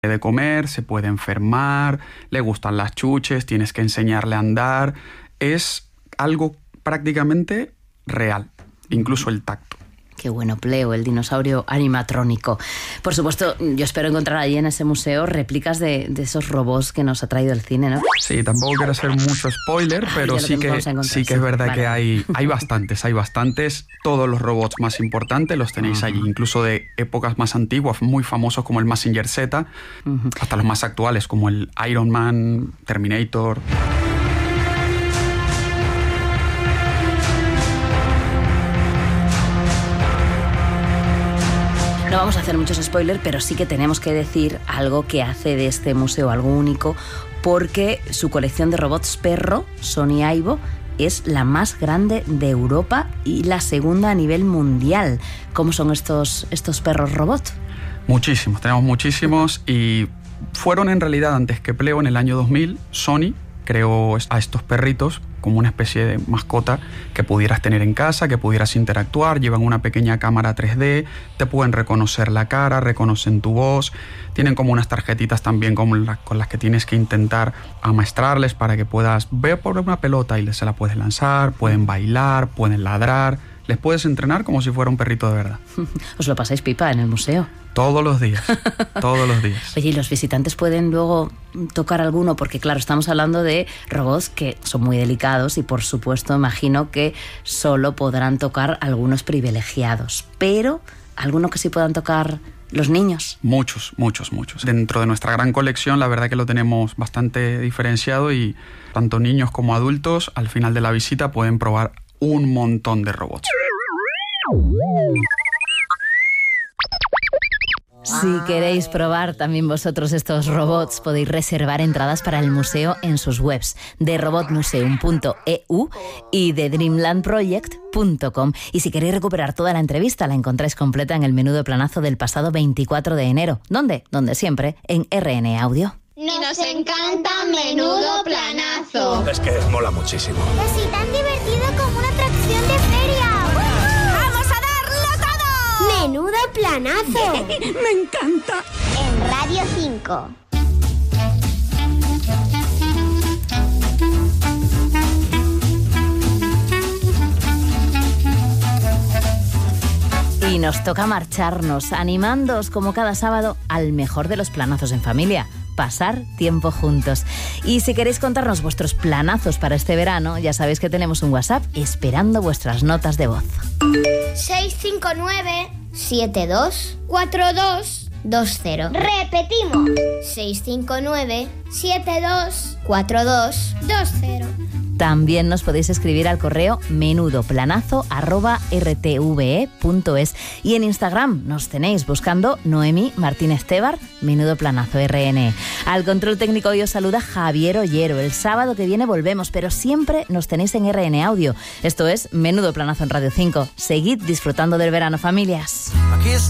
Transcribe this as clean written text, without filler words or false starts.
de comer, se puede enfermar, le gustan las chuches, tienes que enseñarle a andar. Es algo prácticamente real, incluso el tacto. Qué bueno, Pleo, el dinosaurio animatrónico. Por supuesto, yo espero encontrar allí en ese museo réplicas de esos robots que nos ha traído el cine, ¿no? Sí, tampoco quiero hacer mucho spoiler, pero sí que es verdad que hay bastantes. Todos los robots más importantes los tenéis allí, incluso de épocas más antiguas, muy famosos como el Mazinger Z, hasta los más actuales como el Iron Man, Terminator. No vamos a hacer muchos spoilers, pero sí que tenemos que decir algo que hace de este museo algo único, porque su colección de robots perro, Sony Aibo, es la más grande de Europa y la segunda a nivel mundial. ¿Cómo son estos perros robot? Muchísimos, tenemos muchísimos, y fueron en realidad antes que Pleo, en el año 2000, Sony creó a estos perritos como una especie de mascota que pudieras tener en casa, que pudieras interactuar. Llevan una pequeña cámara 3D, te pueden reconocer la cara, reconocen tu voz, tienen como unas tarjetitas también con las que tienes que intentar amaestrarles para que puedas ver por una pelota y se la puedes lanzar, pueden bailar, pueden ladrar, les puedes entrenar como si fuera un perrito de verdad. ¿Os lo pasáis pipa en el museo? Todos los días, todos los días. Oye, ¿y los visitantes pueden luego tocar alguno? Porque claro, estamos hablando de robots que son muy delicados y por supuesto imagino que solo podrán tocar algunos privilegiados. Pero, ¿alguno que sí puedan tocar los niños? Muchos. Dentro de nuestra gran colección, la verdad que lo tenemos bastante diferenciado y tanto niños como adultos al final de la visita pueden probar un montón de robots. Si queréis probar también vosotros estos robots, podéis reservar entradas para el museo en sus webs de robotmuseum.eu y de dreamlandproject.com. Y si queréis recuperar toda la entrevista, la encontráis completa en el menudo planazo del pasado 24 de enero. ¿Dónde? Donde siempre, en RN Audio. Y nos encanta Menudo Planazo. Es que mola muchísimo. Es así tan divertido como una atracción de feria. ¡Vamos a darlo todo! Menudo Planazo. ¡Me encanta! En Radio 5. Y nos toca marcharnos, animándoos como cada sábado al mejor de los planazos en familia. Pasar tiempo juntos. Y si queréis contarnos vuestros planazos para este verano, ya sabéis que tenemos un WhatsApp esperando vuestras notas de voz. 659 72 42 20. Repetimos. 659 72 42 20. También nos podéis escribir al correo menudoplanazo@rtve.es y en Instagram nos tenéis buscando Noemi Martínez Tebar, Menudo Planazo RN. Al control técnico hoy os saluda Javier Ollero. El sábado que viene volvemos, pero siempre nos tenéis en RN Audio. Esto es Menudo Planazo en Radio 5. Seguid disfrutando del verano, familias. Aquí está.